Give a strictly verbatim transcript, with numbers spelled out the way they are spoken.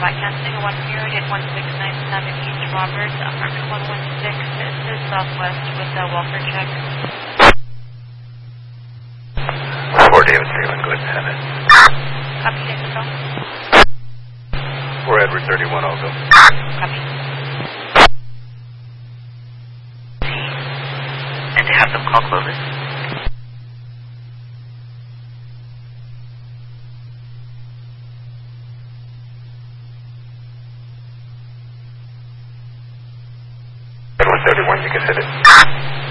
broadcasting one zero at one six nine seven East Roberts, apartment one one six, this is Southwest with the Walker check. four David Freeman, go ahead and have it. Copy, David, go. four Edward thirty-one, I'll go. Copy. And to have them call Clovis. Edward thirty-one, you can hit it.